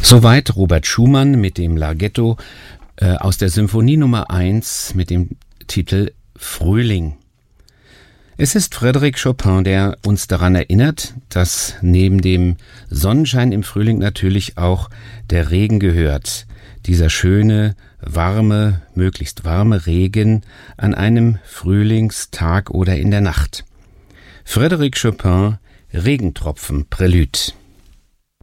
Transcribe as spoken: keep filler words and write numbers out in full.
Soweit Robert Schumann mit dem Larghetto äh, aus der Symphonie Nummer eins mit dem Titel Frühling. Es ist Frédéric Chopin, der uns daran erinnert, dass neben dem Sonnenschein im Frühling natürlich auch der Regen gehört. Dieser schöne, warme, möglichst warme Regen an einem Frühlingstag oder in der Nacht. Frédéric Chopin, Regentropfen, Prälude.